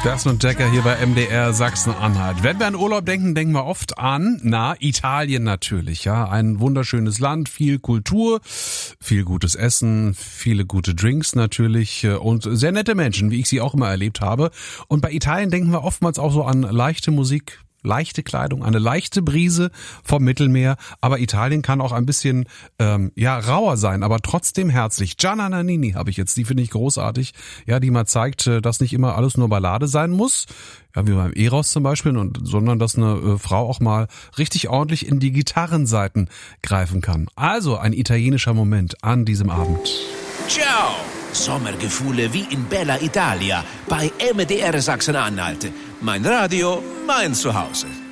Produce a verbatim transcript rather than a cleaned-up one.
Jackson und Jacker hier bei M D R Sachsen-Anhalt. Wenn wir an Urlaub denken, denken wir oft an, na, Italien natürlich, ja. Ein wunderschönes Land, viel Kultur, viel gutes Essen, viele gute Drinks natürlich und sehr nette Menschen, wie ich sie auch immer erlebt habe. Und bei Italien denken wir oftmals auch so an leichte Musik, leichte Kleidung, eine leichte Brise vom Mittelmeer, aber Italien kann auch ein bisschen ähm, ja rauer sein, aber trotzdem herzlich. Gianna Nannini habe ich jetzt, die finde ich großartig, ja, die mal zeigt, dass nicht immer alles nur Ballade sein muss, ja, wie beim Eros zum Beispiel, und, sondern dass eine äh, Frau auch mal richtig ordentlich in die Gitarrenseiten greifen kann. Also ein italienischer Moment an diesem Abend. Ciao! Sommergefühle wie in Bella Italia bei M D R Sachsen-Anhalt. Mein Radio, mein Zuhause.